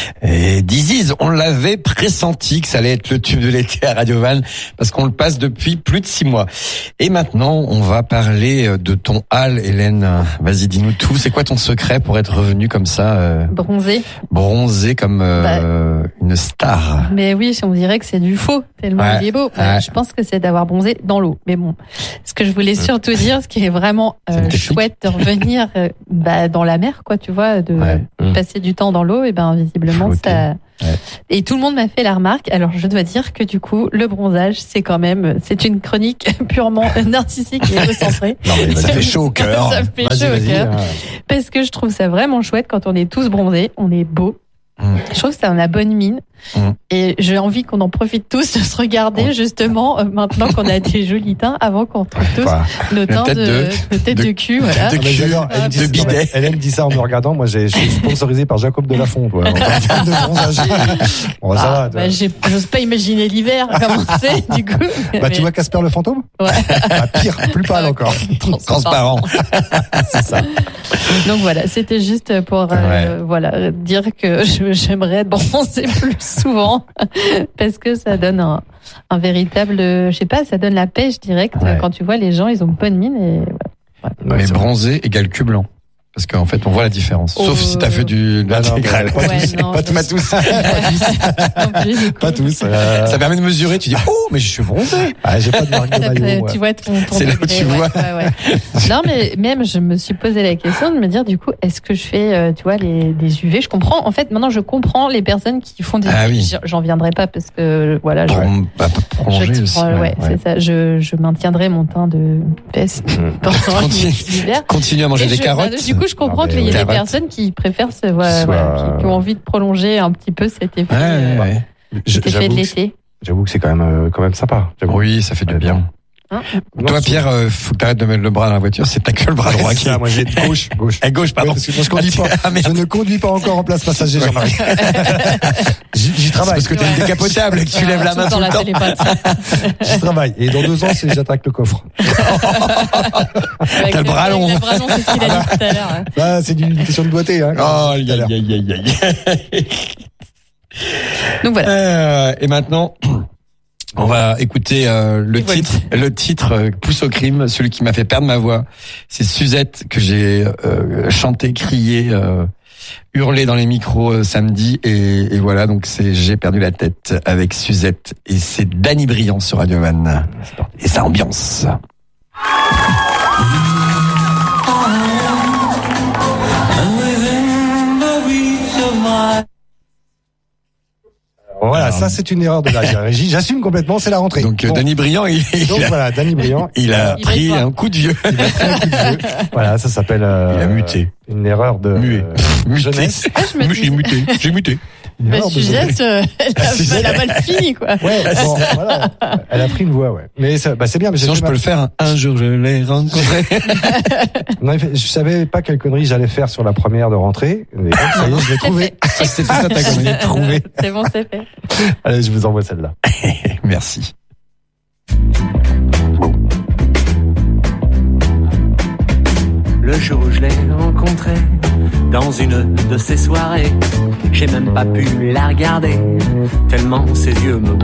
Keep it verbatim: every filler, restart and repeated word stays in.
Et Disease, on l'avait pressenti que ça allait être le tube de l'été à Radio Vannes parce qu'on le passe depuis plus de six mois. Et maintenant, on va parler de ton hall, Hélène. Vas-y, dis-nous tout. C'est quoi ton secret pour être revenu comme ça euh, Bronzé. Bronzé comme euh, bah, une star. Mais oui, on dirait que c'est du faux, tellement ouais, il est beau. Ouais. Je pense que c'est d'avoir bronzé dans l'eau. Mais bon, ce que je voulais surtout dire, ce qui est vraiment euh, chouette de revenir euh, bah, dans la mer, quoi, tu vois, de ouais. passer du temps dans l'eau, et ben visiblement okay. ça. Ouais. Et tout le monde m'a fait la remarque. Alors je dois dire que du coup le bronzage c'est quand même c'est une chronique purement narcissique et égocentrée. Non mais ça fait chaud au cœur. Ça fait chaud au cœur parce que je trouve ça vraiment chouette quand on est tous bronzés, on est beau. Mmh. Je trouve que ça a la bonne mine mmh. et j'ai envie qu'on en profite tous de se regarder mmh. justement euh, maintenant qu'on a des jolis teints avant qu'on trouve tous bah, nos teints de, de, de tête de, de cul voilà. de, cul, alors, elle de bidet. Hélène dit ça en me regardant, moi j'ai, je suis sponsorisé par Jacob Delafont quoi, en termes de bronzage. Bon, ça ah, va, bah, j'ai, j'ose pas imaginer l'hiver commencer du coup. Bah mais... tu vois Casper le fantôme ouais. Bah, pire, plus pâle encore. Transparent. C'est ça. Donc voilà, c'était juste pour euh, ouais. voilà dire que je, j'aimerais être bronzée plus souvent parce que ça donne un, un véritable, je sais pas, ça donne la pêche directe ouais. quand tu vois les gens, ils ont bonne mine et ouais. Mais ouais, bronzé égale cul blanc. Parce qu'en fait, on voit la différence. Oh, Sauf si t'as fait du, de l'intégral. Pas, ouais, non, pas, pas tous. Pas tous. Euh... Ça permet de mesurer. Tu dis, oh, mais je suis bronzé. Ah, j'ai pas de marque de maillot. Tu vois ton, ton c'est là où tu ouais, vois. Ouais, ouais. Non, mais même, je me suis posé la question de me dire, du coup, est-ce que je fais, euh, tu vois, les, des U V? Je comprends. En fait, maintenant, je comprends les personnes qui font des ah, U V. Oui. J'en viendrai pas parce que, voilà. Je, Prom- bah, prolonger je, aussi. Ouais, ouais, ouais. c'est ça. Je, je maintiendrai mon teint de peste pendant l'hiver. Continue à manger des je, carottes. Bah, du coup, je comprends qu'il y ait des personnes qui préfèrent se, voilà, Soit... voilà, qui, qui ont envie de prolonger un petit peu cet effet, ouais, euh, ouais. cet effet de l'été. J'avoue que c'est quand même, euh, quand même sympa. J'avoue. Oui, ça fait du bien. Hein Toi, non, Pierre, euh, faut que t'arrêtes de mettre le bras dans la voiture. C'est pas que le bras droit qui. Ça, moi, j'ai gauche, gauche. À gauche, pardon. Ouais, parce que moi, je conduis pas. Ah, je ne conduis pas encore en place passager, Jean-Marie. j'y, j'y travaille. C'est parce que t'es ouais. décapotable et que tu lèves la main tout le temps. J'y travaille. Et dans deux ans, c'est j'attaque le coffre. T'as le bras long. Le bras long, c'est ce qu'il a dit tout à l'heure. Là, c'est une question de beauté, hein. Oh, aïe, aïe, aïe, aïe. Donc voilà. Euh, et maintenant. On va écouter euh, le titre, le titre euh, Pousse au crime, celui qui m'a fait perdre ma voix. C'est Suzette que j'ai euh, chanté, crié, euh, hurlé dans les micros euh, samedi et, et voilà donc c'est J'ai perdu la tête avec Suzette et c'est Danny Briand sur Radio Vannes et sa ambiance. Voilà, ça c'est une erreur de la régie. J'assume complètement, c'est la rentrée. Donc bon. Danny Briand, il, il donc a, voilà, Danny Briand, il a il pris un coup de vieux. Il a pris un coup de vieux. Voilà, ça s'appelle. Euh, il a muté. Une erreur de Muet. Euh, jeunesse. Ah, je me J'ai muté. J'ai muté. Bah, Suzette, euh, elle, a, elle a mal fini, quoi. Ouais, bon, voilà. Elle a pris une voix, ouais. Mais ça, bah, c'est bien. Mais sinon, je peux ma... le faire. Hein. Un jour, je l'ai rencontré. Non, je savais pas quelle connerie j'allais faire sur la première de rentrée. Mais ça y est, je l'ai trouvé. C'est ça ta connerie. Trouvé. C'est bon, c'est fait. Allez, je vous envoie celle-là. Merci. Le jour où je l'ai rencontrée dans une de ces soirées, j'ai même pas pu la regarder, tellement ses yeux me